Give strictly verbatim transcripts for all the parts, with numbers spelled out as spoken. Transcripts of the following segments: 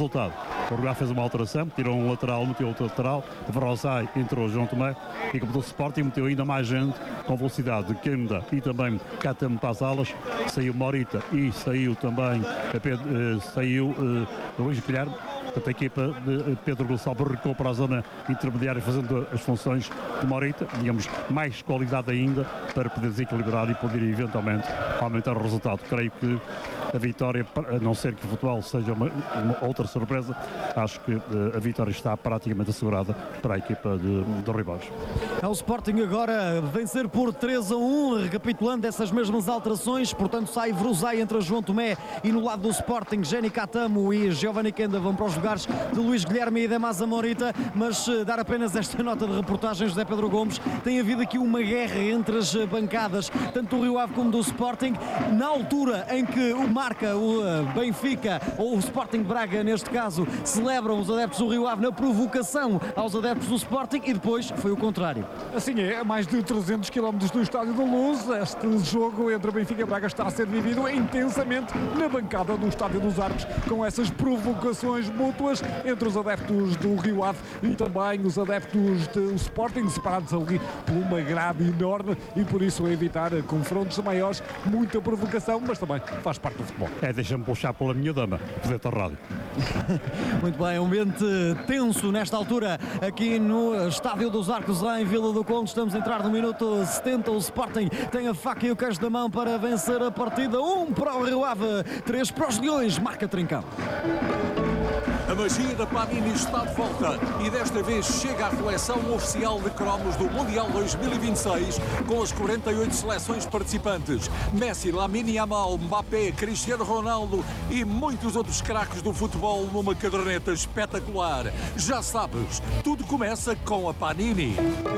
resultado. O Rio Ave fez uma alteração, tirou um lateral, meteu outro lateral, o Verosai entrou João Tomé, e como do Sporting meteu ainda mais gente com velocidade de Kenda e também Katam para as alas, saiu Morita e saiu também Pedro, uh, saiu uh, Luís Guilherme. Portanto, a equipa de Pedro Gonçalves recuou para a zona intermediária, fazendo as funções de Morita, digamos, mais qualidade ainda, para poder desequilibrar e poder eventualmente aumentar o resultado. Creio que a vitória, a não ser que o futebol seja uma, uma outra surpresa, acho que uh, a vitória está praticamente assegurada para a equipa de, de Ribeiros. É o Sporting agora vencer por três a um, recapitulando essas mesmas alterações, portanto sai Verosai, entra João Tomé e no lado do Sporting, Jenny Catamo e Giovanni Kenda vão para os lugares de Luís Guilherme e Demasa Morita, mas uh, dar apenas esta nota de reportagem, José Pedro Gomes, tem havido aqui uma guerra entre as bancadas, tanto do Rio Ave como do Sporting, na altura em que o marca o Benfica, ou o Sporting de Braga neste caso, celebram os adeptos do Rio Ave na provocação aos adeptos do Sporting e depois foi o contrário. Assim é, a mais de trezentos quilómetros do Estádio da Luz, este jogo entre Benfica e Braga está a ser vivido intensamente na bancada do Estádio dos Arcos, com essas provocações mútuas entre os adeptos do Rio Ave e também os adeptos do Sporting, separados ali por uma grade enorme e por isso evitar confrontos maiores, muita provocação, mas também faz parte do futebol. É, deixa-me puxar pela minha dama, Presidente da Rádio. Muito bem, um ambiente tenso nesta altura aqui no Estádio dos Arcos em Vila do Conde. Estamos a entrar no minuto setenta. O Sporting tem a faca e o queijo da mão para vencer a partida. Um para o Rio Ave, três para os Leões. Marca Trincão. A magia da Panini está de volta e desta vez chega a coleção oficial de cromos do Mundial dois mil e vinte e seis com as quarenta e oito seleções participantes. Messi, Lamine Yamal, Mbappé, Cristiano Ronaldo e muitos outros craques do futebol numa caderneta espetacular. Já sabes, tudo começa com a Panini.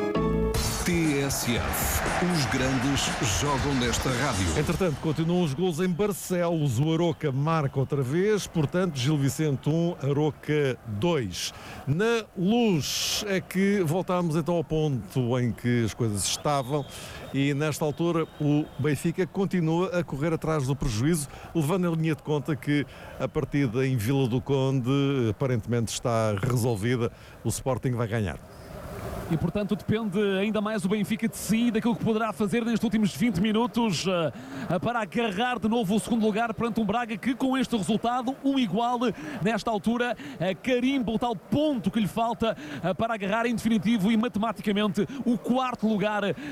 T S F. Os grandes jogam nesta rádio. Entretanto, continuam os gols em Barcelos. O Aroca marca outra vez, portanto, Gil Vicente um, Aroca dois. Na Luz é que voltámos então ao ponto em que as coisas estavam e nesta altura o Benfica continua a correr atrás do prejuízo, levando em linha de conta que a partida em Vila do Conde aparentemente está resolvida. O Sporting vai ganhar. E, portanto, depende ainda mais o Benfica de si, daquilo que poderá fazer nestes últimos vinte minutos uh, para agarrar de novo o segundo lugar perante um Braga que, com este resultado, um igual nesta altura, uh, carimba o tal ponto que lhe falta uh, para agarrar em definitivo e matematicamente o quarto lugar uh,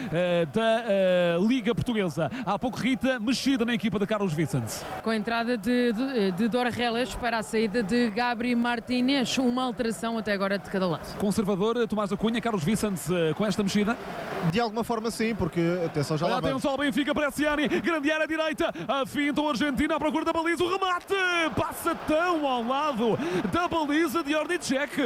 da uh, Liga Portuguesa. Há pouco, Rita, mexida na equipa de Carlos Vicente. Com a entrada de, de, de Dorreles para a saída de Gabri Martínez, uma alteração até agora de cada lado. Conservador, Tomás da Cunha, Carlos Vicente com esta mexida? De alguma forma sim, porque atenção já lá vamos. Atenção ao Benfica, Bresciani, grande área direita, a finta o Argentina à procura da baliza, o remate passa tão ao lado da baliza de Ornicek.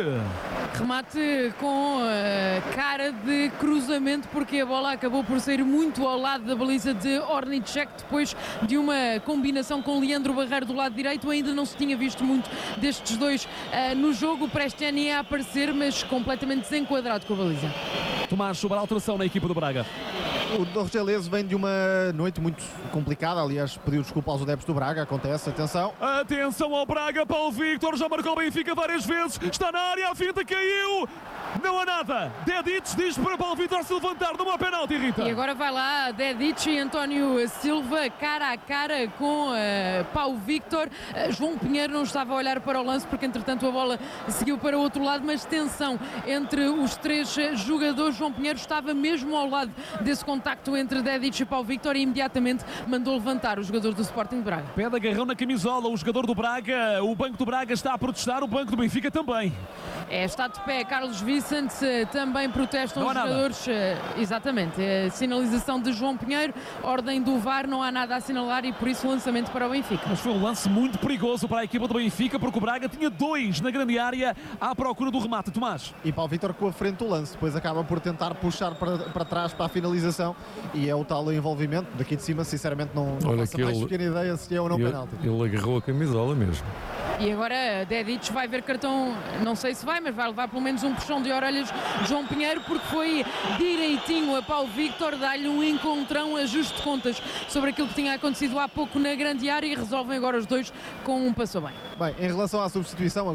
Remate com uh, cara de cruzamento, porque a bola acabou por sair muito ao lado da baliza de Ornicek, depois de uma combinação com Leandro Barreiro do lado direito. Ainda não se tinha visto muito destes dois uh, no jogo. O Prestiani a aparecer, mas completamente desenquadrado com a baliza. Tomás, sobre a alteração na equipa do Braga. O Dorreles vem de uma noite muito complicada, aliás, pediu desculpa aos adeptos do Braga, acontece, atenção. Atenção ao Braga, Paulo Victor, já marcou o Benfica várias vezes, está na área, a finta caiu, não há nada. Dedic diz para Paulo Victor se levantar, não há penalti, Rita. E agora vai lá Dedic e António Silva, cara a cara com uh, Paulo Victor. Uh, João Pinheiro não estava a olhar para o lance, porque entretanto a bola seguiu para o outro lado, mas tensão entre os três jogadores. João Pinheiro estava mesmo ao lado desse contacto entre Dedic e Paulo Victor e imediatamente mandou levantar o jogador do Sporting de Braga. Pede agarrão na camisola, o jogador do Braga, o banco do Braga está a protestar, o banco do Benfica também. É, está de pé Carlos Vicente, também protestam os jogadores. Nada. Exatamente, é sinalização de João Pinheiro, ordem do V A R, não há nada a assinalar e por isso lançamento para o Benfica. Mas foi um lance muito perigoso para a equipa do Benfica, porque o Braga tinha dois na grande área à procura do remate. Tomás. E Paulo Victor com a frente do lance, depois acaba por tentar puxar para, para trás para a finalização e é o tal envolvimento. Daqui de cima, sinceramente, não, não faço a mais pequena ideia se é ou não ele, penalti. Ele agarrou a camisola mesmo. E agora Dedic vai ver cartão, não sei se vai, mas vai levar pelo menos um puxão de orelhas João Pinheiro, porque foi direitinho a Paulo Victor, dá-lhe um encontrão, ajuste de contas sobre aquilo que tinha acontecido há pouco na grande área e resolvem agora os dois com um passo bem. Bem, em relação à substituição,